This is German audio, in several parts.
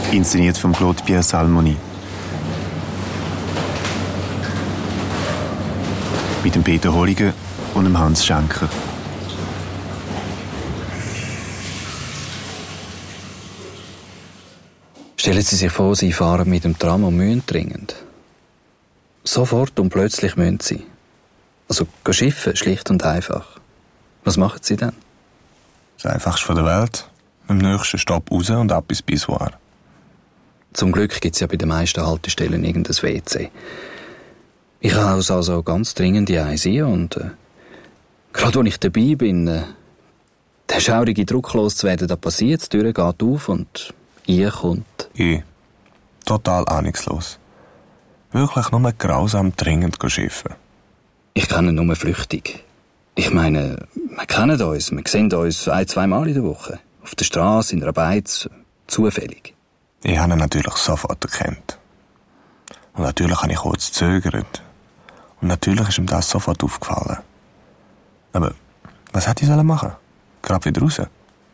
Inszeniert von Claude Pierre Salmoni. Mit dem Peter Holliger und dem Hans Schenker. Stellen Sie sich vor, Sie fahren mit dem Tram und müssen dringend. Sofort und plötzlich müssen Sie. Also schiffen, schlicht und einfach. Was machen Sie dann? Das Einfachste von der Welt. Im nächsten Stopp raus und ab ins Pissoir. Zum Glück gibt es ja bei den meisten Haltestellen irgendein WC. Ich habe also ganz dringend die eins und gerade als ich dabei bin, der schaurige Druck loszuwerden, da passiert, die Tür geht auf und ihr kommt. Total ahnungslos. Wirklich nur grausam dringend schiffen. Ich kenne nur flüchtig. Ich meine, wir kennen uns, wir sehen uns 1-2 Mal in der Woche. Auf der Straße, in der Beiz, zufällig. Ich habe ihn natürlich sofort erkannt. Und natürlich habe ich kurz gezögert. Und natürlich ist ihm das sofort aufgefallen. Aber was hätte ich machen? Gerade wieder raus?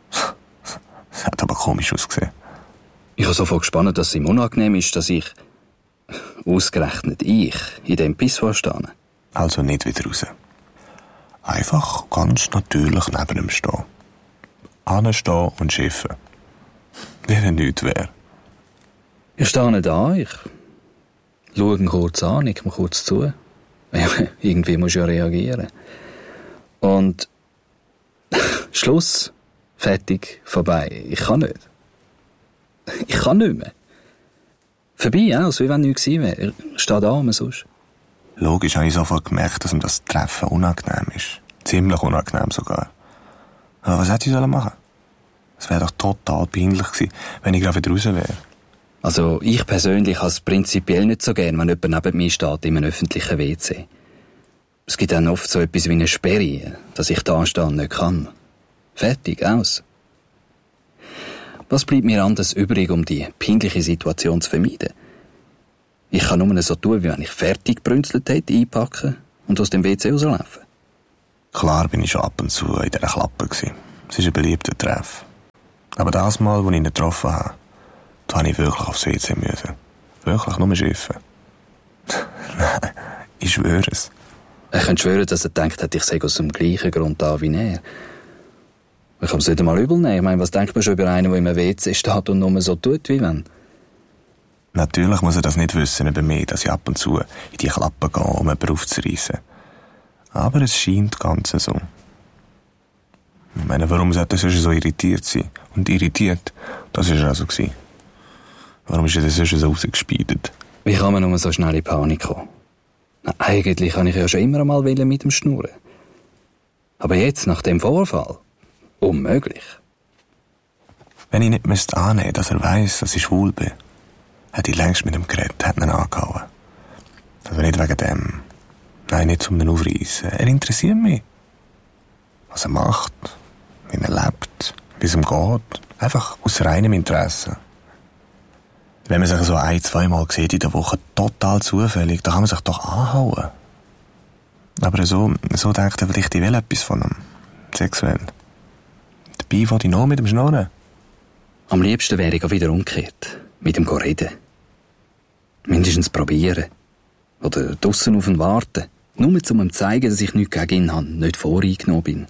Das hat aber komisch ausgesehen. Ich habe sofort gespannt, dass es ihm unangenehm ist, dass ich, ausgerechnet ich, in dem Pissoir stehe. Also nicht wieder raus. Einfach ganz natürlich neben ihm stehen. Anstehen und schiffen. Wie wenn nichts wäre. Ich stehe da, ich schaue ihn kurz an, nicke ihm kurz zu. Ja, irgendwie muss ich ja reagieren. Und Schluss, fertig, vorbei. Ich kann nicht. Ich kann nicht mehr. Vorbei, aus, wie wenn nichts gewesen wäre. Ich stehe da sonst. Logisch habe ich sofort gemerkt, dass ihm das Treffen unangenehm ist. Ziemlich unangenehm sogar. Aber was hätte ich machen? Es wäre doch total peinlich gewesen, wenn ich gerade wieder raus wäre. Also ich persönlich habe es prinzipiell nicht so gern, wenn jemand neben mir steht in einem öffentlichen WC. Es gibt dann oft so etwas wie eine Sperre, dass ich da stehen nicht kann. Fertig, aus. Was bleibt mir anders übrig, um die peinliche Situation zu vermeiden? Ich kann nur so tun, wie wenn ich fertig gebrünzelt hätte, einpacken und aus dem WC rauslaufen. Klar bin ich schon ab und zu in dieser Klappe gewesen. Es ist ein beliebter Treff. Aber das Mal, als ich ihn getroffen habe, da habe ich wirklich aufs WC müssen. Wirklich nur schiffen. Nein, ich schwöre es. Ich könnte schwören, dass er denkt hat, ich sei aus dem gleichen Grund da wie er. Ich kann es nicht einmal übel nehmen. Ich meine, was denkt man schon über einen, der im WC steht und nur so tut, wie wenn? Natürlich muss er das nicht wissen über mich, dass ich ab und zu in die Klappe gehe, um jemanden aufzureissen. Aber es scheint ganz so. Ich meine, warum sollte er so irritiert sein? Und irritiert, das war er also. Warum ist er sonst so rausgespeidet? Wie kann man nur so schnell in Panik kommen? Na, eigentlich kann ich ja schon immer einmal mit dem schnurren. Aber jetzt, nach dem Vorfall, unmöglich. Wenn ich nicht annehmen müsste, dass er weiss, dass ich schwul bin, hätte ich längst mit ihm geredet, hätte ihn angehauen. Also nicht wegen dem. Nein, nicht zum Aufreissen. Er interessiert mich. Was er macht, wie er lebt, wie es ihm geht. Einfach aus reinem Interesse. Wenn man sich so 1-2 Mal sieht in der Woche, total zufällig, dann kann man sich doch anhauen. Aber so denkt er vielleicht, ich will etwas von ihm. Sexuell. Dabei will ich noch mit dem Schnurren. Am liebsten wäre ich auch wieder umgekehrt. Mit ihm reden. Mindestens probieren. Oder draussen auf ihn warten. Nur um ihm zu zeigen, dass ich nichts gegen ihn habe, nicht voreingenommen bin.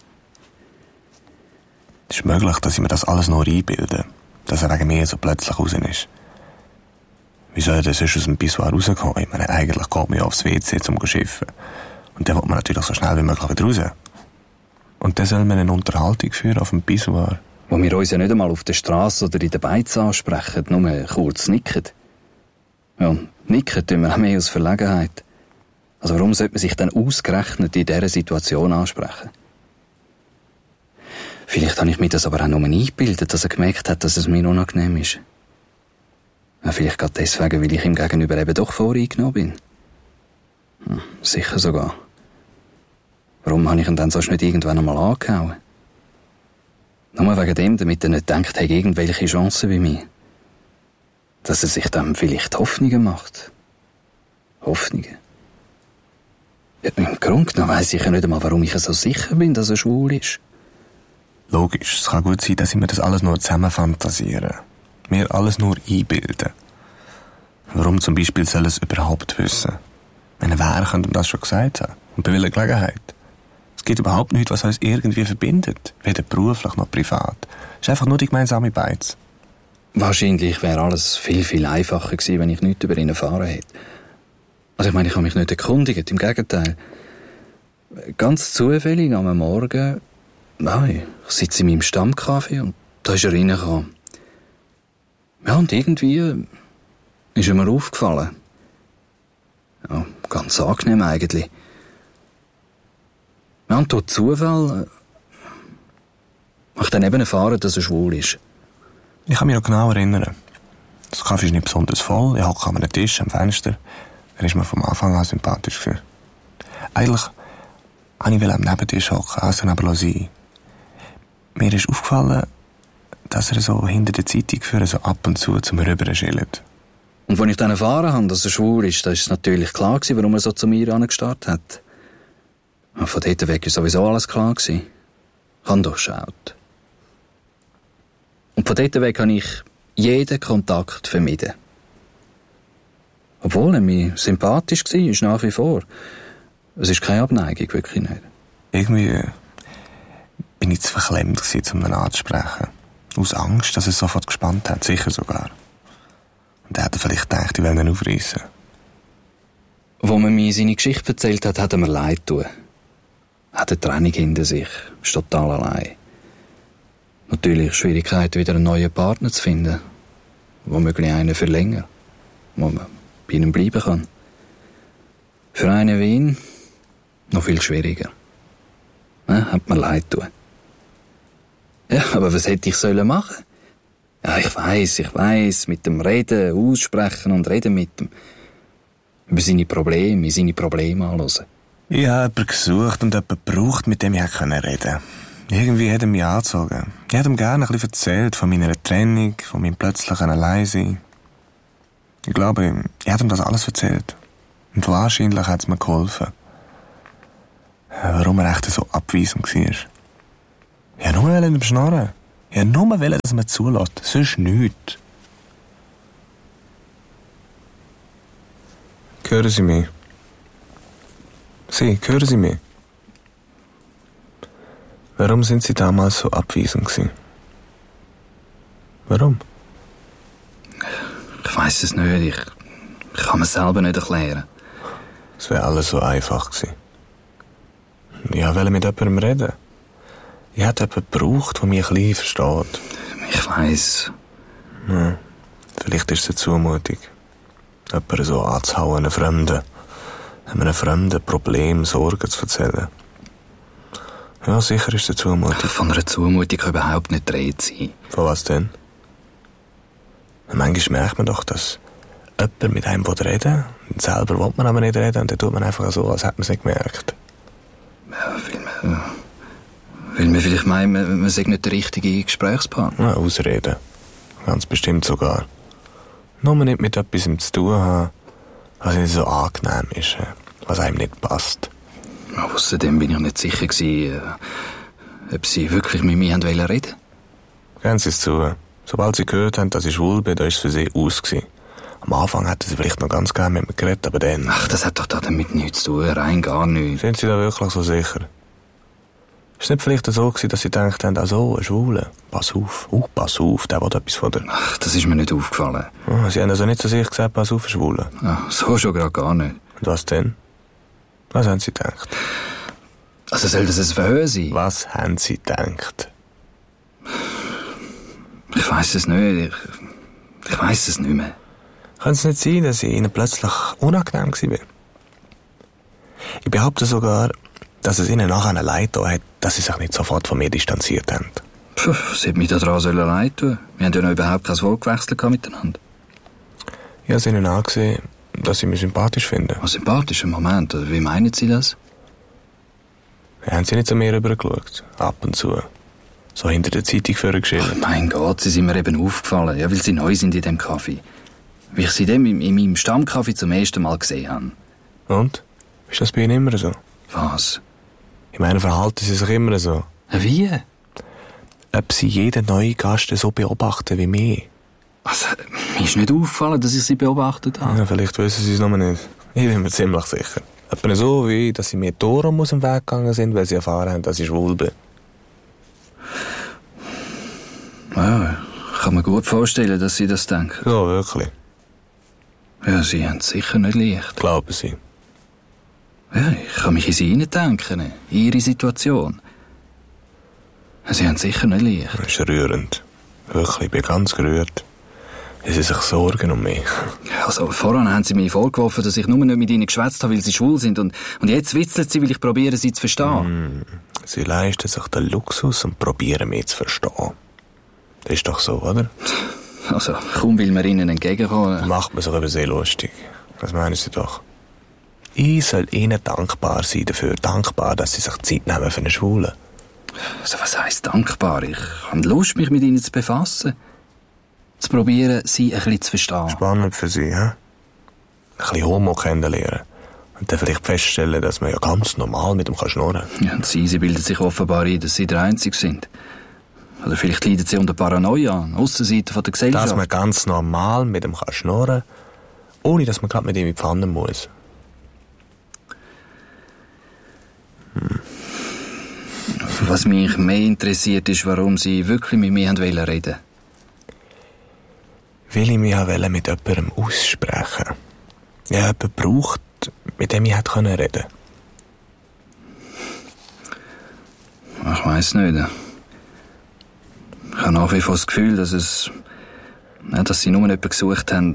Es ist möglich, dass ich mir das alles nur einbilde. Dass er wegen mir so plötzlich raus ist. Wie soll er denn sonst aus dem Pissoir rauskommen? Ich meine, eigentlich geht man ja aufs WC zum Schiffen. Und dann will man natürlich so schnell wie möglich wieder raus. Und dann soll man eine Unterhaltung führen auf dem Pissoir. Wo wir uns ja nicht einmal auf der Straße oder in der Beiz ansprechen, nur kurz nicken. Ja, nicken tun wir auch mehr aus Verlegenheit. Also warum sollte man sich dann ausgerechnet in dieser Situation ansprechen? Vielleicht habe ich mir das aber auch nur eingebildet, dass er gemerkt hat, dass es mir unangenehm ist. Ja, vielleicht gerade deswegen, weil ich ihm gegenüber eben doch voreingenommen bin. Sicher sogar. Warum habe ich ihn dann sonst nicht irgendwann einmal angehauen? Nur wegen dem, damit er nicht denkt, er hat irgendwelche Chancen bei mir. Dass er sich dann vielleicht Hoffnungen macht. Hoffnungen? Ja, im Grunde genommen weiss ich ja nicht einmal, warum ich so sicher bin, dass er schwul ist. Logisch, es kann gut sein, dass ich mir das alles nur zusammen fantasiere. mir alles nur einbilden. Warum zum Beispiel soll es überhaupt wissen? Wenn wer könnte ihm das schon gesagt haben? Und bei welcher Gelegenheit? Es gibt überhaupt nichts, was uns irgendwie verbindet. Weder beruflich noch privat. Es ist einfach nur die gemeinsame Beiz. Wahrscheinlich wäre alles viel, viel einfacher gewesen, wenn ich nichts über ihn erfahren hätte. Also ich meine, ich habe mich nicht erkundigt, im Gegenteil. Ganz zufällig am Morgen, ich sitze in meinem Stammcafé und da ist er reingekommen. Ja, und irgendwie ist er mir aufgefallen. Ja, ganz angenehm eigentlich. Ja, und durch Zufall habe ich dann eben erfahren, dass er schwul ist. Ich kann mich noch genau erinnern. Das Kaffee ist nicht besonders voll, ich hocke an einem Tisch am Fenster. Er ist mir vom Anfang an sympathisch gewesen. Eigentlich wollte ich am Nebentisch hocken, also neben sein. Mir ist aufgefallen, dass er so hinter der Zeitung führen, so ab und zu zum Rüber schillt. Und als ich dann erfahren habe, dass er schwul ist, da ist es natürlich klar gewesen, warum er so zu mir angestarrt hat. Und von dort weg war sowieso alles klar gewesen. Ich habe durchschaut. Und von dort weg habe ich jeden Kontakt vermieden. Obwohl er mir sympathisch war, ist nach wie vor. Es ist keine Abneigung, wirklich nicht. Irgendwie bin ich zu verklemmt gewesen, um ihn anzusprechen. Aus Angst, dass er sofort gespannt hat, sicher sogar. Und er hätte vielleicht gedacht, ich will ihn aufreissen. Wo man mir seine Geschichte erzählt hat, hat er mir leid getan. Er hat eine Trennung hinter sich, ist total allein. Natürlich Schwierigkeiten, wieder einen neuen Partner zu finden. Womöglich einen für länger, wo man bei ihm bleiben kann. Für einen wie ihn noch viel schwieriger. Hat mir leid getan. Ja, aber was hätte ich machen sollen? Ja, ich weiss, mit dem Reden, aussprechen und reden mit ihm. Über seine Probleme anhören. Ich habe jemanden gesucht und jemanden gebraucht, mit dem ich reden konnte. Irgendwie hat er mich angezogen. Ich hätte ihm gerne ein bisschen erzählt von meiner Trennung, von meinem plötzlichen Alleinsein. Ich glaube, ich hätte ihm das alles erzählt. Und wahrscheinlich hat es mir geholfen. Warum er echt so abweisend war. Ich wollte nur ihm schnarren. Ich wollte nur, dass er mir zulässt. Sonst nichts. Hören Sie mich? Sie, hören Sie mich? Warum sind Sie damals so abweisend gewesen? Warum? Ich weiss es nicht. Ich kann mir selber nicht erklären. Es wäre alles so einfach gewesen. Ich wollte mit jemandem reden. Ich hätte jemanden gebraucht, der mich ein bisschen versteht. Ich weiss. Ja, vielleicht ist es eine Zumutung. Jemanden so anzuhauen, einem Fremden. Einem fremden Problem, Sorgen zu erzählen. Ja, sicher ist es eine Zumutung. Von einer Zumutung kann überhaupt nicht die Rede sein. Von was denn? Manchmal merkt man doch, dass jemand mit einem reden will. Und selber will man aber nicht reden. Und dann tut man einfach so, als hätte man es nicht gemerkt. Ja, weil man vielleicht meint, man sei nicht der richtige Gesprächspartner. Ja, ausreden. Ganz bestimmt sogar. Nur nicht mit etwas zu tun haben, was nicht so angenehm ist, was einem nicht passt. Außerdem bin ich nicht sicher gewesen, ob sie wirklich mit mir reden wollten. Gehen Sie es zu. Sobald Sie gehört haben, dass ich schwul bin, da ist es für Sie aus gewesen. Am Anfang hätten Sie vielleicht noch ganz gerne mit mir geredet, aber dann... Ach, das hat doch damit nichts zu tun, rein gar nichts. Sind Sie da wirklich so sicher? Ist es nicht vielleicht so gewesen, dass Sie gedacht haben, also, ein Schwuler, pass auf, der will etwas von dir? Ach, das ist mir nicht aufgefallen. Oh, Sie haben also nicht zu sich gesagt, pass auf, ein Schwuler? Ja, so schon gerade gar nicht. Und was denn? Was haben Sie gedacht? Also soll das ein Verhör sein? Was haben Sie gedacht? Ich weiss es nicht. Ich weiss es nicht mehr. Kann es nicht sein, dass ich Ihnen plötzlich unangenehm war? Ich behaupte sogar, dass es Ihnen nachher leid getan hat, dass Sie sich nicht sofort von mir distanziert haben. Puh, was hätte mich daran leid tun? Wir haben ja noch überhaupt kein Wort gewechselt miteinander. Ich habe es Ihnen angesehen, dass Sie mich sympathisch finden. Was sympathisch? Moment, wie meinen Sie das? Haben Sie nicht zu mir rübergeschaut? Ab und zu. So hinter der Zeitung vorgeschildert. Oh mein Gott, Sie sind mir eben aufgefallen. Ja, weil Sie neu sind in dem Kaffee. Wie ich Sie in meinem Stammkaffee zum ersten Mal gesehen habe. Und? Ist das bei Ihnen immer so? Was? Ich meine, verhalten Sie sich immer so. Wie? Ob Sie jeden neuen Gast so beobachten wie mich. Also, mir ist nicht aufgefallen, dass ich sie beobachtet habe. Ja, vielleicht wissen sie es noch nicht. Ich bin mir ziemlich sicher. Etwa so wie, dass sie mir Tore aus dem Weg gegangen sind, weil sie erfahren haben, dass ich schwul bin. Ja, ich kann mir gut vorstellen, dass sie das denken. Ja, wirklich. Ja, sie haben es sicher nicht leicht. Glauben sie. Ja, ich kann mich in sie hineindenken, in ihre Situation. Sie haben es sicher nicht leicht. Das ist rührend. Wirklich, ich bin ganz gerührt. Sie sich Sorgen um mich. Also, vorhin haben sie mir vorgeworfen, dass ich nur nicht mit ihnen geschwätzt habe, weil sie schwul sind. Und jetzt witzelt sie, weil ich probiere, sie zu verstehen. Sie leisten sich den Luxus und probieren, mich zu verstehen. Das ist doch so, oder? Also, kaum will man ihnen entgegenkommen. Macht man sich über sie lustig. Das meinen sie doch. Ich soll ihnen dankbar sein dafür. Dankbar, dass sie sich Zeit nehmen für einen Schwulen. Also, was heisst dankbar? Ich habe Lust, mich mit ihnen zu befassen. Zu probieren, sie ein bisschen zu verstehen. Spannend für sie, hä? Ein bisschen Homo kennenlernen. Und dann vielleicht feststellen, dass man ja ganz normal mit ihm schnurren kann. Ja, und sie bildet sich offenbar ein, dass sie der Einzige sind. Oder vielleicht leiden sie unter Paranoia, an Aussenseite von der Gesellschaft. Dass man ganz normal mit ihm schnurren kann, ohne dass man gerade mit ihm in die Pfanne muss. Was mich mehr interessiert, ist, warum sie wirklich mit mir reden wollten. Weil ich mich mit jemandem aussprechen wollte. Ich habe jemanden gebraucht, mit dem ich reden konnte. Ich weiss nicht. Ich habe nach wie vor das Gefühl, dass sie nur jemanden gesucht haben,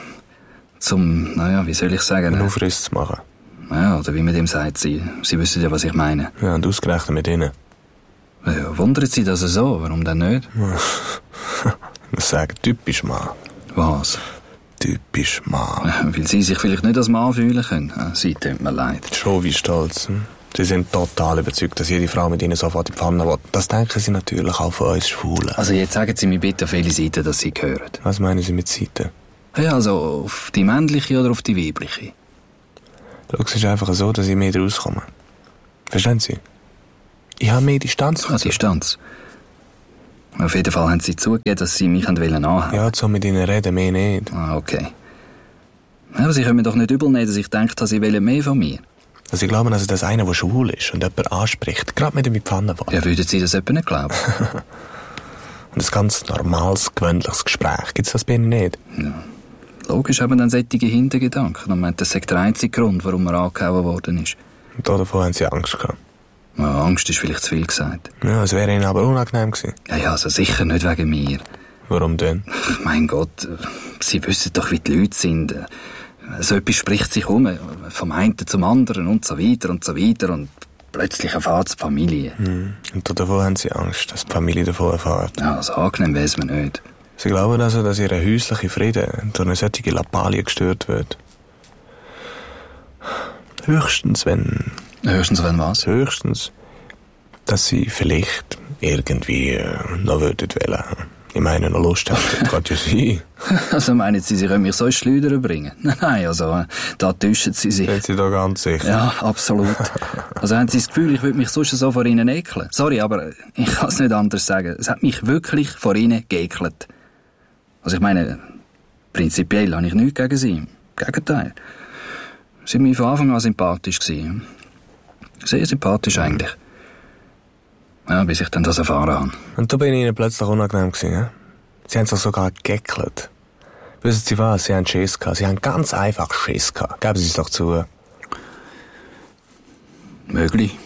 wie soll ich sagen? Einen Aufriss zu machen. Ja, oder wie man dem sagt, sie wissen ja, was ich meine. Ja, und ausgerechnet mit ihnen. Ja, wundert sie das so? Warum denn nicht? Ich sage, typisch Mann. Was? Typisch Mann. Ja, weil sie sich vielleicht nicht als Mann fühlen können. Sie tut mir leid. Schon wie stolz. Sie sind total überzeugt, dass jede Frau mit ihnen sofort in die Pfanne will. Das denken sie natürlich auch von uns Schwulen. Also jetzt sagen Sie mir bitte, auf welche Seite das Sie gehören. Was meinen Sie mit Seite? Ja, also auf die männliche oder auf die weibliche? Schau, es ist einfach so, dass ich mehr rauskomme. Verstehen Sie? Ich habe mehr Distanz. Distanz. Auf jeden Fall haben Sie zugegeben, dass Sie mich anhaben wollten. Ja, so mit Ihnen reden, mehr nicht. Ah, okay. Aber Sie können mir doch nicht übel nehmen, dass ich denke, Sie wollen mehr von mir. Also ich glaube, dass das einer, der schwul ist und jemand anspricht, gerade mit ihm in die Pfanne will. Ja, würden Sie das etwa nicht glauben? Und ein ganz normales, gewöhnliches Gespräch, gibt es das bei Ihnen nicht? Ja. Logisch haben dann solche Hintergedanken. Und meint, das sei der einzige Grund, warum er angehauen worden ist. Und davon haben Sie Angst gehabt? Ja, Angst ist vielleicht zu viel gesagt. Ja, es wäre Ihnen aber unangenehm gewesen. Ja, also sicher nicht wegen mir. Warum denn? Mein Gott, Sie wissen doch, wie die Leute sind. So etwas spricht sich um, vom einen zum anderen und so weiter und so weiter. Und plötzlich erfahrt es die Familie. Und davon haben Sie Angst, dass die Familie davon erfährt? Ja, also angenehm weiss man nicht. Sie glauben also, dass Ihr häuslicher Frieden durch eine solche Lappalie gestört wird? Höchstens, wenn was? Höchstens, dass Sie vielleicht irgendwie noch wollen. Ich meine, noch Lust haben, das kann ja sein. Also meinen Sie können mich so ins Schleudern bringen? Nein, also da täuschen Sie sich. Sind Sie da ganz sicher? Ja, absolut. Also haben Sie das Gefühl, ich würde mich sonst so vor Ihnen ekeln? Sorry, aber ich kann es nicht anders sagen. Es hat mich wirklich vor Ihnen geekelt. Also ich meine, prinzipiell habe ich nichts gegen Sie. Im Gegenteil. Sie waren mir von Anfang an sympathisch gewesen. Sehr sympathisch eigentlich. Ja, bis ich dann das erfahren habe. Und da bin ich Ihnen plötzlich unangenehm gewesen, ja? Sie haben sich sogar geekelt. Wissen Sie was? Sie haben Schiss gehabt. Sie haben ganz einfach Schiss gehabt. Geben Sie es doch zu. Möglich.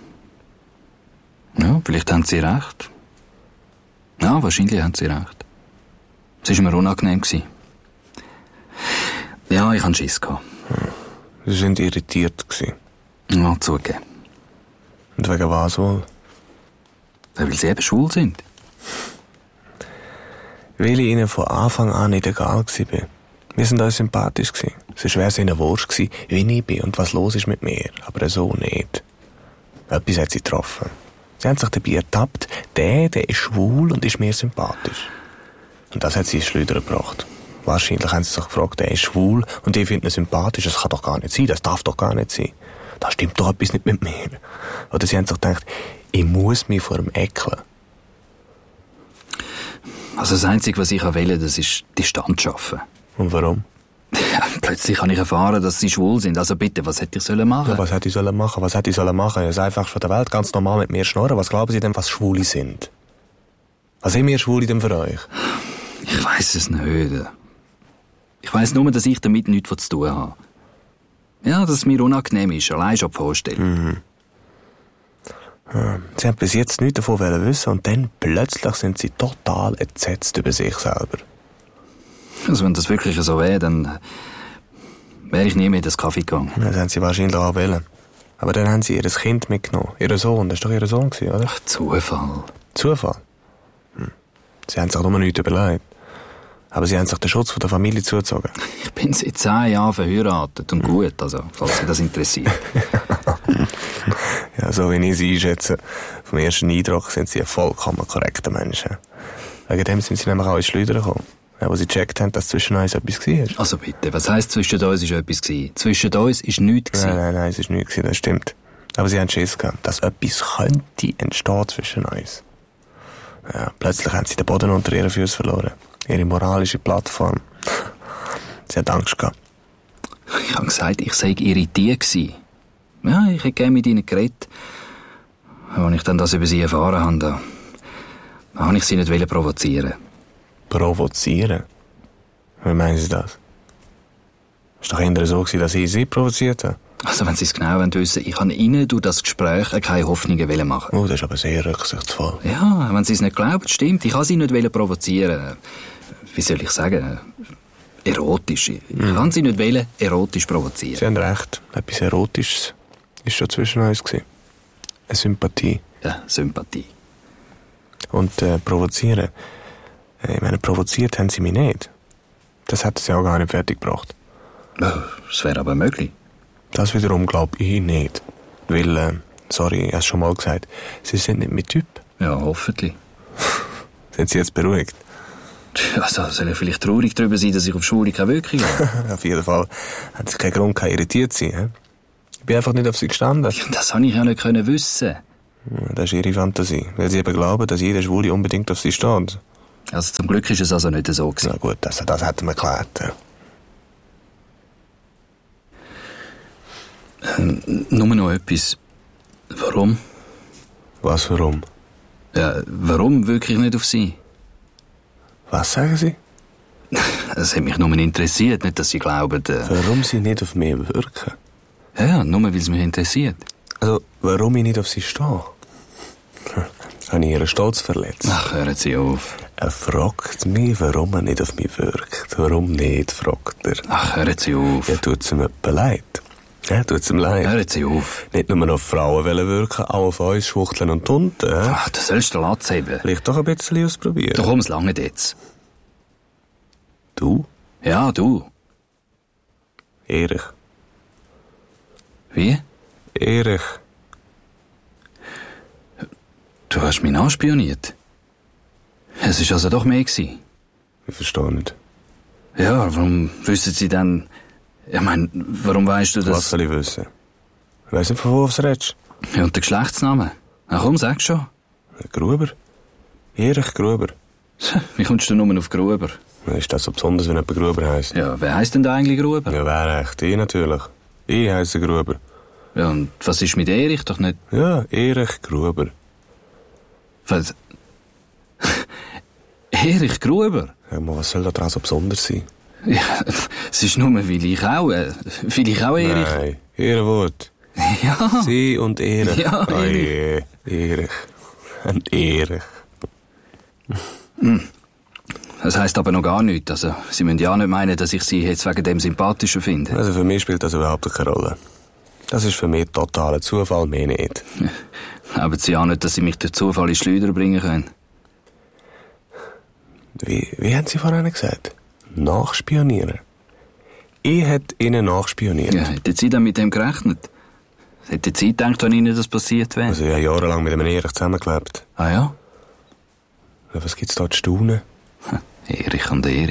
Ja, vielleicht haben Sie recht. Ja, wahrscheinlich haben Sie recht. Es war mir unangenehm gewesen. Ja, ich hatte Schiss gehabt. Sie sind irritiert gewesen. Ja, zugegeben. Und wegen was wohl? Weil Sie eben schwul sind. Weil ich Ihnen von Anfang an nicht egal war. Wir sind uns sympathisch gewesen. Sonst wäre es Ihnen wurscht gewesen, wie ich bin und was los ist mit mir. Aber so nicht. Etwas hat Sie getroffen. Sie haben sich dabei ertappt, der ist schwul und ist mir sympathisch. Und das hat Sie ins Schleudern gebracht. Wahrscheinlich haben Sie sich gefragt, der ist schwul und ich finde ihn sympathisch. Das kann doch gar nicht sein, das darf doch gar nicht sein. Da stimmt doch etwas nicht mit mir. Oder Sie haben sich gedacht, ich muss mich vor ihm ekeln. Also das Einzige, was ich will, das ist Distanz schaffen. Und warum? Ja, plötzlich habe ich erfahren, dass sie schwul sind. Also bitte, was hätte ich machen? Ja, was hätte ich machen? Was hätte ich machen? Ja, einfach von der Welt ganz normal mit mir schnurren. Was glauben Sie denn, was Schwule sind? Was sind wir Schwule denn für euch? Ich weiss es nicht. Ich weiss nur, dass ich damit nichts zu tun habe. Ja, dass es mir unangenehm ist, allein schon die Vorstellung. Sie haben bis jetzt nichts davon wissen und dann plötzlich sind sie total entsetzt über sich selber. Also wenn das wirklich so wäre, dann wäre ich nie mehr in das Kaffee gegangen. Das haben sie wahrscheinlich auch wollen. Aber dann haben sie ihr Kind mitgenommen. Ihr Sohn, das war doch ihr Sohn, oder? Ach, Zufall. Zufall? Sie haben sich nur nichts überlegt. Aber sie haben sich den Schutz von der Familie zugezogen. Ich bin seit 10 Jahren verheiratet und gut, also, falls Sie das interessiert. Ja, so wie ich sie einschätze, vom ersten Eindruck sind sie ein vollkommen korrekter Mensch. Wegen dem sind sie nämlich auch ins Schleudern gekommen. Ja, wo sie gecheckt haben, dass zwischen uns etwas war. Also bitte, was heisst zwischen uns ist etwas gewesen? Zwischen uns ist nichts gewesen. Nein, es ist nichts gewesen, das stimmt. Aber sie haben Schiss gehabt, dass etwas könnte entstehen zwischen uns. Ja, plötzlich haben sie den Boden unter ihren Füßen verloren. Ihre moralische Plattform. Sie hat Angst gehabt. Ich habe gesagt, ich sei irritiert gewesen. Ja, ich hätte gerne mit ihnen geredet. Als ich dann das über sie erfahren habe, da habe ich sie nicht provozieren. Provozieren? Wie meinen Sie das? Es war doch eher so, dass ich sie provoziert habe. Also, wenn Sie es genau wissen, ich habe Ihnen durch das Gespräch keine Hoffnungen machen. Oh, das ist aber sehr rücksichtsvoll. Ja, wenn Sie es nicht glauben, stimmt. Ich habe Sie nicht provozieren. Wie soll ich sagen? Erotisch. Ich kann Sie nicht erotisch provozieren. Sie haben recht. Etwas Erotisches ist schon zwischen uns gewesen. Eine Sympathie. Ja, Sympathie. Und provozieren. Ich meine, provoziert haben Sie mich nicht. Das hätten Sie auch gar nicht fertig gebracht. Das wäre aber möglich. Das wiederum glaube ich nicht. Weil, sorry, ich habe es schon mal gesagt, Sie sind nicht mein Typ. Ja, hoffentlich. Sind Sie jetzt beruhigt? Also, soll ich vielleicht traurig darüber sein, dass ich auf Schule keine Wirkung habe? Auf jeden Fall haben Sie keinen Grund, irritiert zu sein. Ich bin einfach nicht auf Sie gestanden. Ja, das habe ich ja nicht wissen. Das ist Ihre Fantasie, weil Sie eben glauben, dass jeder Schwule unbedingt auf Sie steht. Also zum Glück ist es also nicht so gewesen. Na gut, das hätten wir geklärt. Ja. Nur noch etwas. Warum? Was, warum? Ja, warum wirklich nicht auf Sie? Was sagen Sie? Es hat mich nur interessiert, nicht, dass Sie glauben... Warum Sie nicht auf mich wirken? Ja, nur weil es mich interessiert. Also, warum ich nicht auf Sie stehe? Habe ich Ihren Stolz verletzt? Ach, hören Sie auf. Er fragt mich, warum er nicht auf mich wirkt. Warum nicht, fragt er. Ach, hören Sie auf. Ja, tut es ihm etwa leid. Ja, tut es ihm leid. Hören Sie auf. Nicht nur auf Frauen wirken, auch auf uns Schwuchteln und Hunde. Ach, du sollst den Latz haben. Vielleicht doch ein bisschen ausprobieren. Du kommst lange jetzt. Du? Ja, du. Erich. Wie? Erich. Du hast mich nachspioniert. Es war also doch mehr gewesen. Ich verstehe nicht. Ja, warum wissen Sie dann... Ich meine, warum weißt du das... Was soll ich wissen? Ich weiss nicht, von wo du redest. Ja, und der Geschlechtsname? Na komm, sag schon. Gruber? Erich Gruber. Wie kommst du nur auf Gruber? Ist das so besonders, wenn jemand Gruber heisst? Ja, wer heisst denn da eigentlich Gruber? Ja, wer echt? Ich natürlich. Ich heisse Gruber. Ja, und was ist mit Erich doch nicht? Ja, Erich Gruber. Was? Erich Gruber? Ja, was soll da dran so besonders sein? Ja, es ist nur, weil ich auch Erich... Nein, Ihr Wort. Ja. Sie und Erich. Ja, oh je, Erich. Und Erich. Das heisst aber noch gar nichts. Also, Sie müssen ja nicht meinen, dass ich Sie jetzt wegen dem sympathischer finde. Also für mich spielt das überhaupt keine Rolle. Das ist für mich totaler Zufall, mehr nicht. Aber Sie auch nicht, dass Sie mich durch Zufall in Schleuder bringen können. Wie haben Sie vorhin gesagt? Nachspionieren? Ich hätte Ihnen nachspioniert. Ja, hätten Sie dann mit dem gerechnet? Hätten Sie gedacht, wenn Ihnen das passiert wäre? Also ich habe jahrelang mit einem Erich zusammengelebt. Ah ja? Ja, was gibt's da zu staunen? Erich und Erich.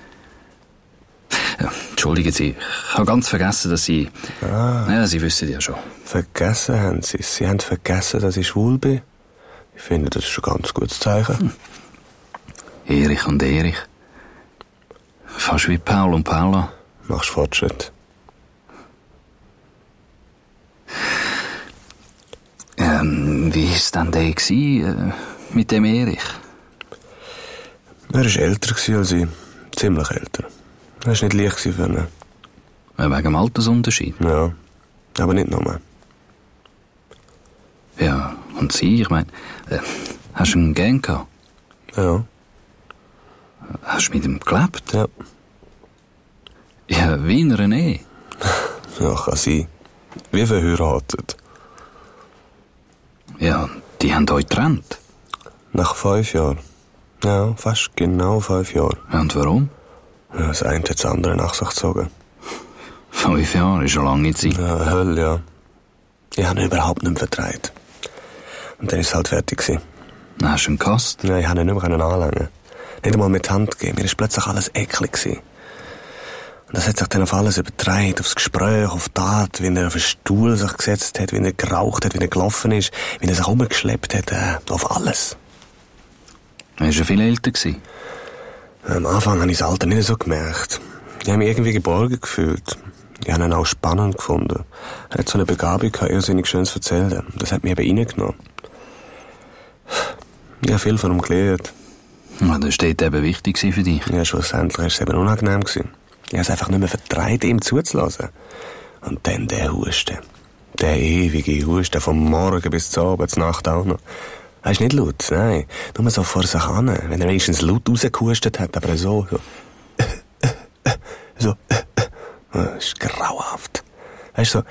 Ja, entschuldigen Sie, ich habe ganz vergessen, dass Sie... Ja, Sie wissen ja schon. Vergessen haben Sie es. Sie haben vergessen, dass ich schwul bin. Ich finde, das ist schon ein ganz gutes Zeichen. Erich und Erich. Fast wie Paul und Paula. Machst Fortschritt. Wie war es denn der mit dem Erich? Er war älter als ich. Ziemlich älter. Er war nicht leicht für ihn. Wegen dem Altersunterschied? Ja, aber nicht nur. Ja, und sie, ich meine, hast du ihn gern gehabt? Ja. Hast du mit ihm gelebt? Ja. Ja, wie in einer Ehe? Ja, kann sein. Wie verheiratet. Ja, die haben euch getrennt. Nach 5 Jahren. Ja, fast genau 5 Jahre. Und warum? Ja, das eine hat das andere nach sich gezogen. 5 Jahre ist schon lange Zeit. Ja, Hölle, ja. Ich habe ihn überhaupt nicht mehr vertraut. Und dann war es halt fertig gewesen. Dann hast du ihn gehasst. Ja, ich konnte ihn nicht mehr anlangen. Nicht einmal mit die Hand geben. Mir war plötzlich alles eklig gewesen. Und das hat sich dann auf alles übertragen, aufs Gespräch, auf die Art, wie er auf den Stuhl sich gesetzt hat, wie er geraucht hat, wie er gelaufen ist, wie er sich rumgeschleppt hat, auf alles. Er war ja viel älter. Am Anfang habe ich das Alter nicht so gemerkt. Ich habe mich irgendwie geborgen gefühlt. Ich habe ihn auch spannend gefunden. Er hat so eine Begabung gehabt, irrsinnig Schönes zu erzählen. Das hat mich eben reingenommen. Ich habe viel von ihm gelernt. Ja, das war eben wichtig für dich. Ja, schlussendlich war es eben unangenehm gewesen. Ich habe es einfach nicht mehr vertraut, ihm zuzulassen. Und dann der Husten. Der ewige Husten, vom Morgen bis zur Abend, zur Nacht auch noch. Er ist nicht laut, nein. Nur so vor sich hin. Wenn er wenigstens laut rausgehustet hat, aber so. Das ist grauenhaft. Er ist so.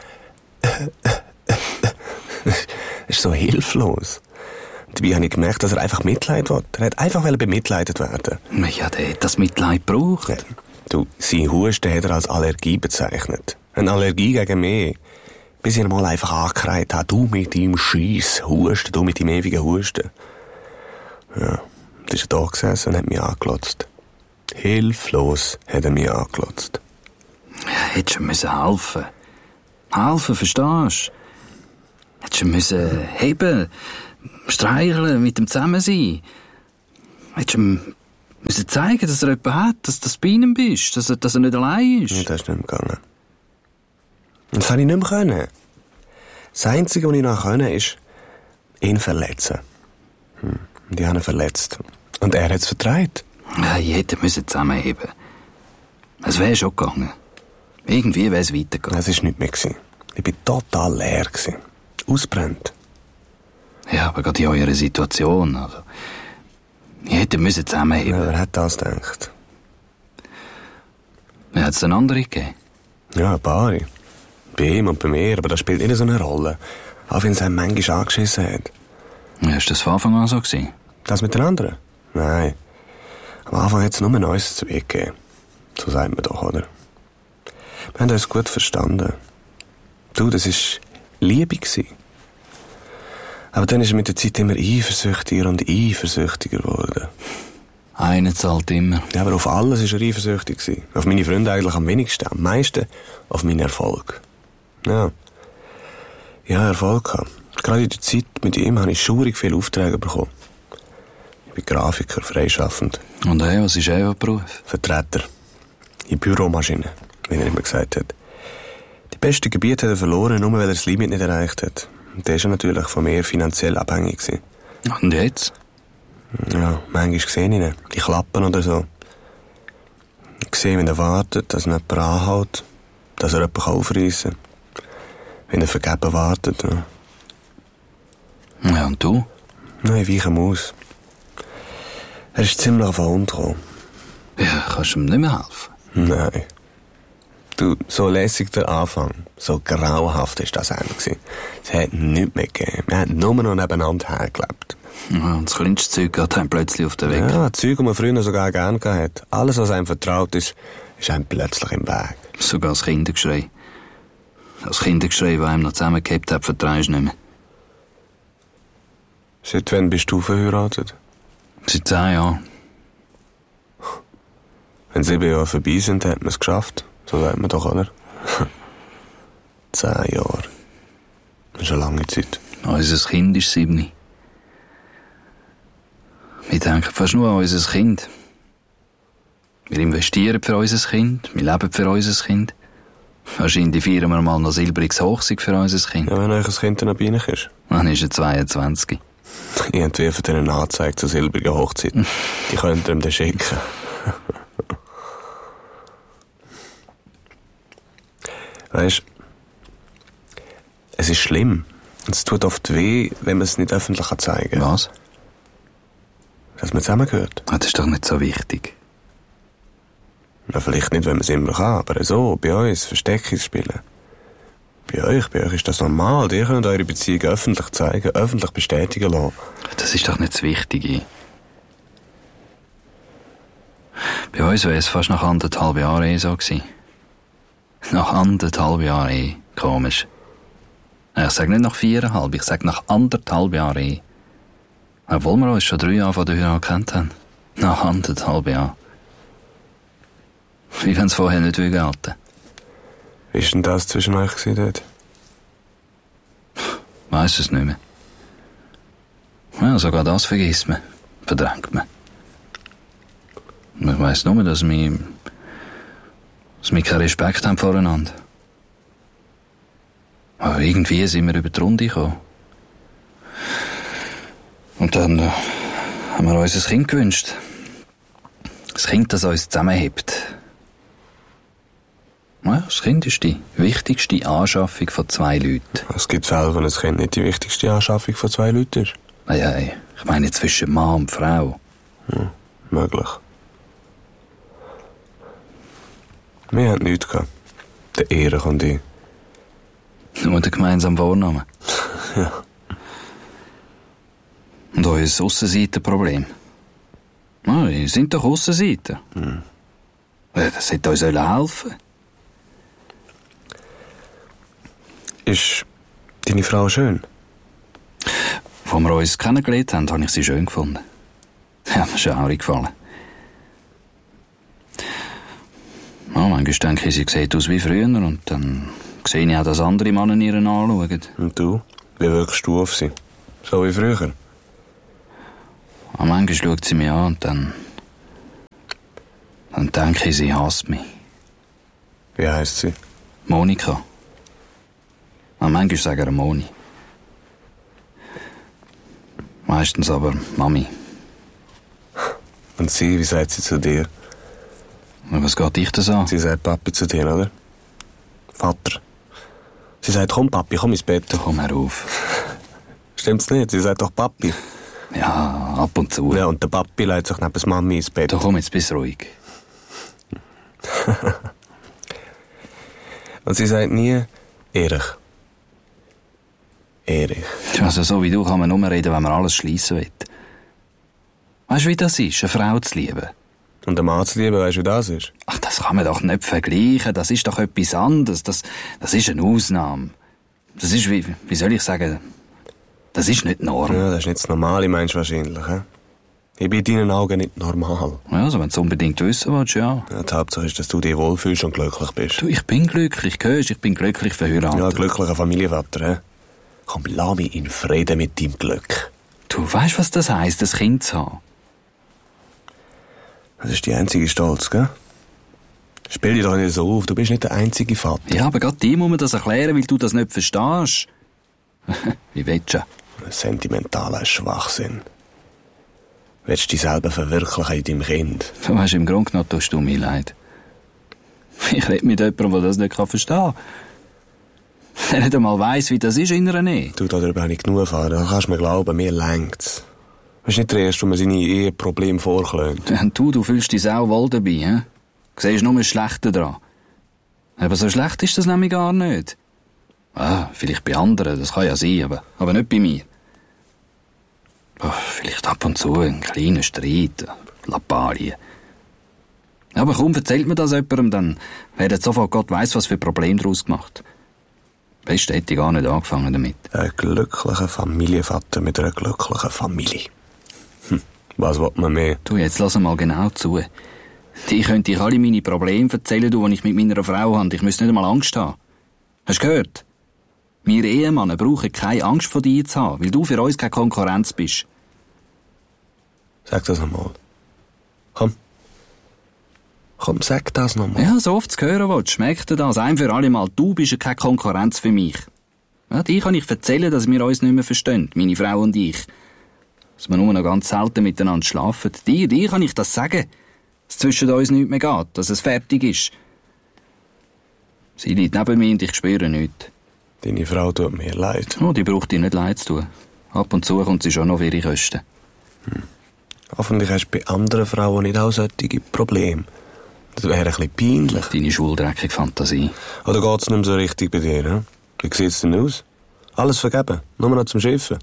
Er ist so hilflos. Dabei habe ich gemerkt, dass er einfach Mitleid will. Er hat einfach bemitleidet werden. Ja, der hat das Mitleid gebraucht. Ja. Du, sein Husten hat er als Allergie bezeichnet. Eine Allergie gegen mich. Bis ich ihn mal einfach angekreit habe. Du mit deinem Scheiss Husten, du mit deinem ewigen Husten. Ja, dann ist er da gesessen und hat mich angelotzt. Hilflos hat er mich angelotzt. Ja, hättest du müssen helfen. Helfen, verstehst du? Hättest du müssen heben, streicheln, mit ihm zusammen sein. Hättest du müssen zeigen, dass er jemanden hat, dass du bei ihm bist, dass er nicht allein ist. Ja, das ist nicht mehr gegangen. Und das habe ich nicht mehr können. Das Einzige, was ich noch können, ist ihn verletzen. Und ich habe ihn verletzt. Und er hat es vertreibt. Ja, ich hätte müssen zusammenheben. Es wäre schon gegangen. Irgendwie wäre es weitergegangen. Es war nichts mehr gewesen. Ich war total leer gewesen. Ausbrennt. Ja, aber gerade in eurer Situation, also. Ich hätte müssen zusammenheben. Ja, wer hat das gedacht? Hat es einen anderen gegeben? Ja, ein paar. Bei ihm und bei mir, aber das spielt nicht so eine Rolle. Auch wenn es einem manchmal angeschissen hat. Ja, ist das von Anfang an so gewesen? Das mit den anderen? Nein. Am Anfang hat es nur Neues zu Weg gegeben. So sagt man doch, oder? Wir haben uns gut verstanden. Du, das war Liebe gewesen. Aber dann ist er mit der Zeit immer eifersüchtiger und eifersüchtiger geworden. Einer zahlt immer. Ja, aber auf alles war er eifersüchtig gewesen. Auf meine Freunde eigentlich am wenigsten. Am meisten auf meinen Erfolg. Ja. Ich habe Erfolg gehabt. Gerade in der Zeit mit ihm habe ich schaurig viele Aufträge bekommen. Ich bin Grafiker, freischaffend. Und was ist euer Beruf? Vertreter. In Büromaschinen, wie er immer gesagt hat. Die besten Gebiete hat er verloren, nur weil er das Limit nicht erreicht hat. Und der ist ja natürlich von mir finanziell abhängig gewesen. Und jetzt? Ja, manchmal sehe ich ihn. Die Klappen oder so. Ich sehe, wenn er wartet, dass ihn jemand anhält, dass er jemanden aufreissen kann. Wenn er vergeben wartet. Ja. Ja, und du? Nein, ich weiche ihm aus. Er ist ziemlich auf den Hund gekommen. Ja, kannst du ihm nicht mehr helfen? Nein. Du, so lässig der Anfang, so grauenhaft ist das eigentlich. Es hat nichts mehr gegeben. Wir haben nur noch nebeneinander hergelebt. Ja, und das kleinste Zeug geht einem plötzlich auf den Weg. Ja, Zeug, die man früher sogar gerne gehabt hat. Alles, was einem vertraut ist, ist einem plötzlich im Weg. Sogar das Kindergeschrei. Das Kindergeschrei, das einem noch zusammengehabt hat, vertraust du nicht mehr. Seit wann bist du verheiratet? Seit 10 Jahren. Wenn 7 Jahre vorbei sind, hat man es geschafft. So sagt man doch, oder? 10 Jahre. Das ist eine lange Zeit. Unser Kind ist 7. Mit Ich denke fast nur an unser Kind. Wir investieren für unser Kind, wir leben für unser Kind. Wahrscheinlich feiern wir mal noch silbriges Hochzeit für unser Kind. Ja, wenn euch ein Kind dann bei euch ist. Dann ist er 22. Ich entwerfe dir eine Anzeige zur silbrigen Hochzeit. Die könnt ihr ihm dann schicken. Weisst, es ist schlimm. Es tut oft weh, wenn man es nicht öffentlich zeigen kann. Was? Dass man zusammengehört. Das ist doch nicht so wichtig. Ja, vielleicht nicht, wenn man es immer kann, aber so, bei uns, Versteckis spielen. Bei euch ist das normal. Ihr könnt eure Beziehung öffentlich zeigen, öffentlich bestätigen lassen. Das ist doch nicht das Wichtige. Bei uns wäre es fast nach 1,5 Jahren so gewesen. Nach 1,5 Jahren Komisch. Ich sage nicht nach 4,5, ich sage nach 1,5 Jahren Obwohl wir uns schon 3 Jahre von der Heirat gekannt haben. Nach 1,5 Jahren. Wie wenn es vorher nicht gelten. Wie war denn das zwischen euch dort? Weiss es nicht mehr. Ja, sogar das vergisst man. Verdrängt man. Ich weiss nur, dass wir keinen Respekt haben voreinander. Aber irgendwie sind wir über die Runde gekommen. Und dann haben wir uns ein Kind gewünscht. Das Kind, das uns zusammenhält. Ja, das Kind ist die wichtigste Anschaffung von 2 Leuten. Es gibt Fälle, wo ein Kind nicht die wichtigste Anschaffung von 2 Leuten ist. Ja, ich meine zwischen Mann und Frau. Ja, möglich. Wir hatten nichts gehabt. Der Erich und ich. Nur der gemeinsame Vorname. Ja. Und euer Aussenseitenproblem. Ihr sind doch Aussenseiter. Das hätte uns helfen. Ist deine Frau schön? Als wir uns kennengelernt haben, habe ich sie schön gefunden. Ja, mir ist auch gefallen. Ja, manchmal denke ich, sie sieht aus wie früher und dann sehe ich auch, dass andere Männer ihren anschauen. Und du? Wie wirkst du auf sie? So wie früher? Ja, manchmal schaut sie mich an und dann denke ich, sie hasst mich. Wie heisst sie? Monika. Ja, manchmal sagen wir Moni. Meistens aber Mami. Und sie, wie sagt sie zu dir? Was geht dich das an? Sie sagt Papi zu dir, oder? Vater. Sie sagt, komm Papi, komm ins Bett. Komm herauf. Stimmt's nicht? Sie sagt doch Papi. Ja, ab und zu. Ja, und der Papi legt sich neben der Mami ins Bett. Komm, jetzt bist du ruhig. Und sie sagt nie, Erich. Erich. Also so wie du kann man nur reden, wenn man alles schliessen will. Weißt du, wie das ist, eine Frau zu lieben? Und einen Mann zu lieben, weißt du, wie das ist? Ach, das kann man doch nicht vergleichen. Das ist doch etwas anderes. Das ist eine Ausnahme. Das ist, wie soll ich sagen, das ist nicht Norm. Ja, das ist nicht das Normale, meinst du wahrscheinlich, he? Ich bin in deinen Augen nicht normal. Ja, also wenn du es unbedingt wissen willst, ja. Ja, die Hauptsache ist, dass du dich wohlfühlst und glücklich bist. Du, ich bin glücklich, hörst? Ich bin glücklich verheiratet. Ja, glücklicher Familienvater, he? Komm, lass mich in Frieden mit deinem Glück. Du weißt, was das heisst, ein Kind zu haben? Das ist die einzige Stolz, gell? Spiel dich doch nicht so auf, du bist nicht der einzige Vater. Ja, aber gerade dir muss man das erklären, weil du das nicht verstehst. Wie willst du? Ein sentimentaler Schwachsinn. Willst du dich selber verwirklichen in deinem Kind? Du weißt, im Grunde genommen tust du mir leid. Ich rede mit jemandem, der das nicht verstehen kann. Der nicht einmal weiss, wie das ist in einer Ehe. Du, darüber habe ich genug erfahren. Da kannst du mir glauben, mir längt's. Du bist nicht der Erste, der mir seine Eheprobleme vorklönt. Und du fühlst dich auch wohl dabei, hä? Du siehst nur das Schlechte dran. Aber so schlecht ist das nämlich gar nicht. Ah, vielleicht bei anderen, das kann ja sein, aber nicht bei mir. Vielleicht ab und zu ein kleiner Streit, Lappalien. Aber kaum erzählt mir das jemandem, dann werden sofort Gott weiss, was für Probleme daraus gemacht. Best hätte ich gar nicht angefangen damit. Ein glücklicher Familienvater mit einer glücklichen Familie. Was will man mehr? Du, jetzt lass mal genau zu. Ich könnte dir alle meine Probleme erzählen, die ich mit meiner Frau habe. Ich müsste nicht einmal Angst haben. Hast du gehört? Wir Ehemänner brauchen keine Angst vor dir zu haben, weil du für uns keine Konkurrenz bist. Sag das nochmal. Komm, sag das nochmal. Ja, so oft zu hören willst, schmeckt dir das. Ein für alle Mal, du bist ja keine Konkurrenz für mich. Ja, dir kann ich erzählen, dass wir uns nicht mehr verstehen, meine Frau und ich. Dass wir nur noch ganz selten miteinander schlafen. Dir kann ich das sagen. Dass zwischen uns nichts mehr geht, dass es fertig ist. Sie liegt neben mir und ich spüre nichts. Deine Frau tut mir leid. Oh, die braucht dir nicht leid zu tun. Ab und zu kommt sie schon noch auf ihre Kosten. Hoffentlich hast du bei anderen Frauen nicht auch solche Probleme. Das wäre ein bisschen peinlich. Deine schwuldreckige Fantasie. Oder geht's nicht mehr so richtig bei dir? He? Wie sieht's denn aus? Alles vergeben, nur noch zum Schiffen.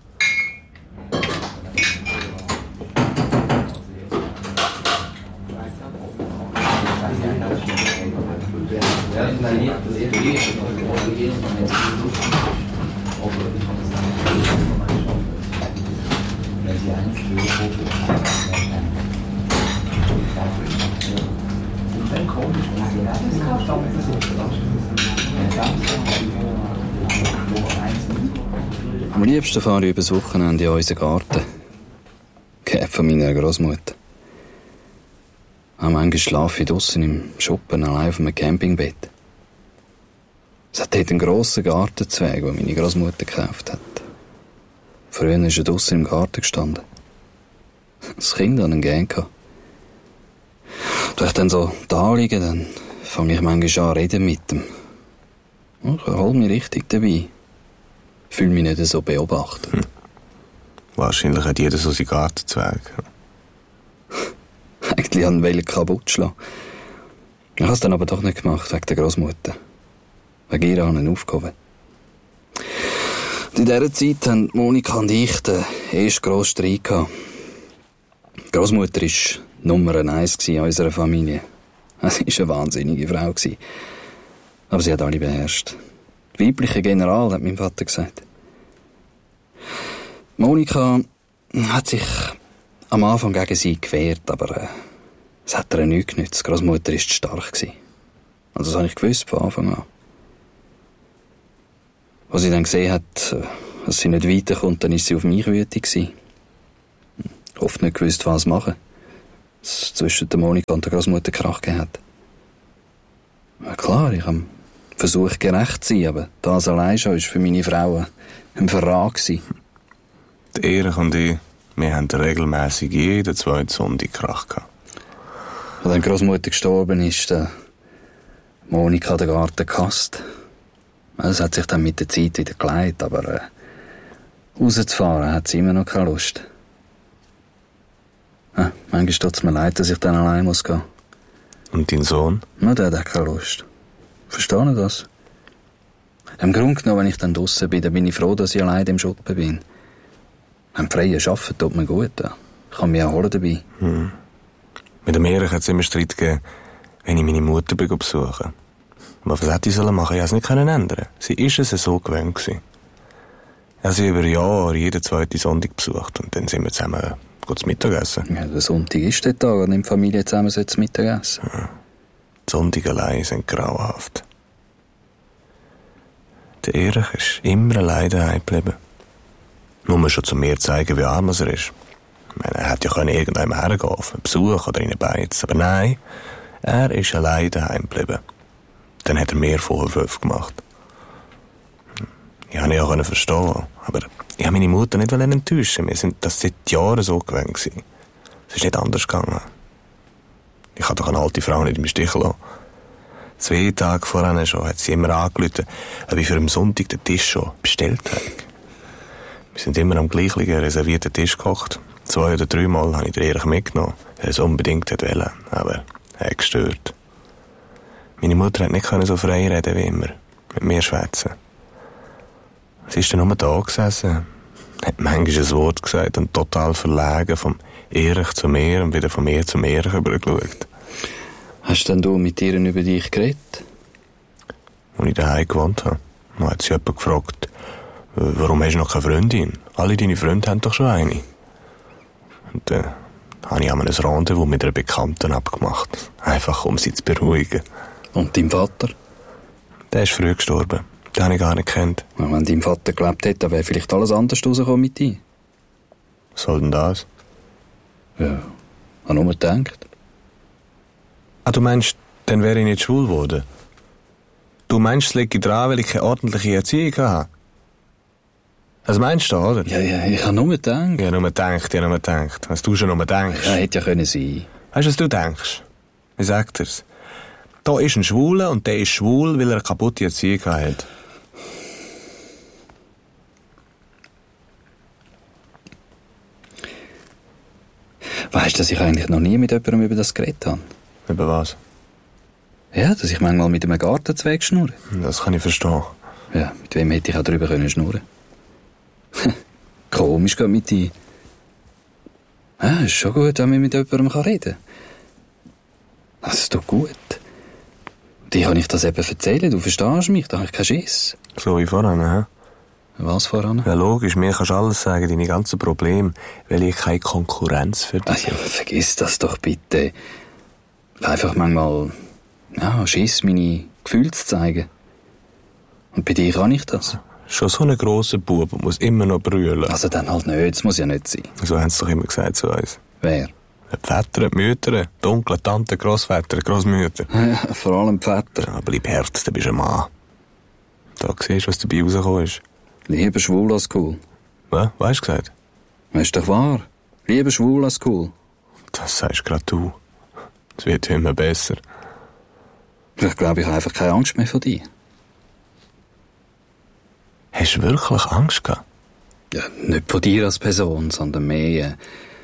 Am liebsten fahre ich übers Wochenende in unseren Garten. Geerbt von meiner Großmutter. Auch manchmal schlafe ich draussen im Schuppen allein auf einem Campingbett. Es hat dort einen grossen Gartenzweig, den meine Großmutter gekauft hat. Früher ist er draussen im Garten gestanden. Das Kind hat ihn gern gehabt. Wenn ich dann so da liege, dann fange ich manchmal an zu reden mit ihm. Ich hole mich richtig dabei. Ich fühle mich nicht so beobachtet. Wahrscheinlich hat jeder so seinen Gartenzweig. Eigentlich wollte ich ihn kaputt schlagen. Ich habe es dann aber doch nicht gemacht, wegen der Großmutter. Wegen ihr habe ich ihn aufgehoben. Und in dieser Zeit haben Monika und ich den ersten grossen Streit gehabt. Die Großmutter war Nummer 1 in unserer Familie. Sie war eine wahnsinnige Frau. Aber sie hat alle beherrscht. Weibliche General, hat mein Vater gesagt. Monika hat sich am Anfang gegen sie gewehrt, aber es hat ihr nichts genützt. Die Großmutter war zu stark. Also das habe ich gewusst von Anfang an. Als sie dann gesehen hat, dass sie nicht weiterkommt, dann ist sie auf mich wütend gewesen. Oft nicht gewusst, was machen. Dass es zwischen der Monika und der Großmutter Krach gegeben hat. Ja, klar, ich habe versucht, gerecht zu sein, aber das allein schon war für meine Frau ein Verrat gewesen. Die Erich und ich, wir haben regelmässig jeden zweiten Sonntag Krach gehabt. Als dann die Großmutter gestorben ist, Monika den Garten gehasst. Es hat sich dann mit der Zeit wieder geleitet, aber rauszufahren hat sie immer noch keine Lust. Manchmal tut es mir leid, dass ich dann allein muss gehen. Und dein Sohn? Na, der hat auch keine Lust. Verstehe ich das? Im Grunde genommen, wenn ich dann draussen bin, dann bin ich froh, dass ich allein im Schuppen bin. Am freien Arbeiten tut mir gut. Ich kann mich auch holen dabei. Mit dem Erich hat es immer Streit gegeben, wenn ich meine Mutter besuche. Aber was hätte ich machen sollen? Ich konnte es nicht ändern. Sie war es so gewöhnt gewesen. Ich habe sie über Jahre jeden zweiten Sonntag besucht und dann sind wir zusammen zu Mittagessen. Ja, der Sonntag ist der Tag, an dem die Familie zusammen zu Mittag essen. Ja. Die Sonntage allein sind grauenhaft. Der Erich ist immer allein daheim geblieben. Nur schon zu mir zeigen, wie arm er ist. Ich meine, er hätte ja irgendwann hergehen, auf einen Besuch oder in eine Beiz. Aber nein, er ist allein daheim geblieben. Dann hat er mehr Vorwürfe gemacht. Ich konnte ihn auch verstehen, aber ich wollte meine Mutter nicht enttäuschen. Wir sind das seit Jahren so gewöhnt gewesen. Es ist nicht anders gegangen. Ich kann doch eine alte Frau nicht im Stich lassen. 2 Tage vorher schon hat sie immer angerufen, ob ich für am Sonntag den Tisch schon bestellt habe. Wir sind immer am gleichen reservierten Tisch gekocht. 2 oder 3 Mal habe ich den Erich mitgenommen, weil er es unbedingt wollte, aber er hat gestört. Meine Mutter hat nicht so frei reden wie immer, mit mir schwätzen. Sie ist dann nur da gesessen, hat manchmal ein Wort gesagt und total verlegen vom Erich zu mir und wieder von mir zum Erich übergeschaut. Hast denn du mit ihr über dich geredet? Als ich daheim gewohnt habe, hat sie jemand gefragt, warum hast du noch keine Freundin? Alle deine Freunde haben doch schon eine. Und dann habe ich einmal ein Rendezvous mit einer Bekannten abgemacht, einfach um sie zu beruhigen. Und dein Vater? Der ist früh gestorben. Den habe ich gar nicht gekannt. Ja, wenn dein Vater gelebt hätte, dann wäre vielleicht alles anders rausgekommen mit dir. Was soll denn das? Ja, habe nur gedacht. Ah, du meinst, dann wäre ich nicht schwul geworden? Du meinst, es liegt dran, weil ich keine ordentliche Erziehung habe? Das meinst du, oder? Ja, ich habe nur gedacht. Ich habe nur gedacht. Was du schon nur denkst. Ja, hätte ja können sein. Weißt du, was du denkst? Wie sagt er's? Da ist ein Schwuler und der ist schwul, weil er eine kaputte Erziehung hat. Weißt du, dass ich eigentlich noch nie mit jemandem über das geredet habe? Über was? Ja, dass ich manchmal mit einem Gartenzweig schnurre. Das kann ich verstehen. Ja, mit wem hätte ich auch darüber können schnurren? Komisch geht mit dir. Ja, ist schon gut, wenn man mit jemandem reden kann. Das ist doch gut. Dir kann ich das eben erzählen, du verstehst mich, da habe ich keinen Schiss. So wie voran, hä? Was voran? Ja, logisch, mir kannst du alles sagen, deine ganzen Probleme, weil ich keine Konkurrenz für dich Ja, vergiss das doch bitte. Ich habe einfach manchmal Schiss, meine Gefühle zu zeigen. Und bei dir kann ich das. Schon so ein grosser Bub und muss immer noch brüllen. Also dann halt nicht, das muss ja nicht sein. So haben sie doch immer gesagt zu uns. Wer? Die Väter, die Mütter, die Onkel, Tanten, Grossväter, Grossmütter. Ja, vor allem die Väter. Ja, bleib hart, du bist ein Mann. Da siehst du, was dabei rausgekommen ist. Lieber schwul als cool. Was? Weißt du gesagt? Das ist doch wahr. Lieber schwul als cool. Das sagst gerade du. Es wird immer besser. Ich glaube, ich habe einfach keine Angst mehr vor dir. Hast du wirklich Angst gehabt? Ja, nicht vor dir als Person, sondern mehr...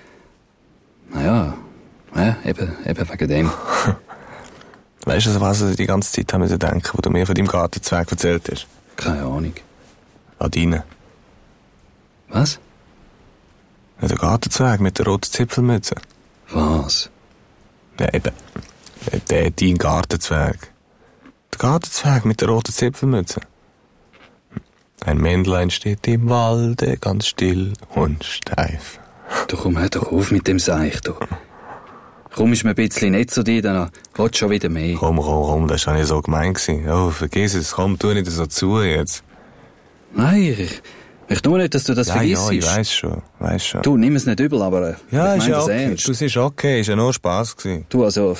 eben wegen dem. Weißt du, was ich die ganze Zeit haben denken, wo du mir von deinem Gartenzweig erzählt hast? Keine Ahnung. An deinen. Was? Ja, der Gartenzweig mit der roten Zipfelmütze. Was? Ja, eben. Dein Gartenzweig. Der Gartenzweig mit der roten Zipfelmütze. Ein Männlein steht im Walde, ganz still und steif. Du komm, hör doch auf mit dem Seich, du. Komm, ist mir ein bisschen nett zu dir, dann willst du schon wieder mehr. Komm, das war nicht so gemein gewesen. Oh, vergiss es, komm, tu nicht so zu jetzt. Nein, ich tue nicht, dass du das vergisst. Ja, ich weiss schon. Du, nimm es nicht übel, aber ja, ich ist meine ja das okay. ernst. Du siehst okay, ist ja nur Spass gewesen. Du, also,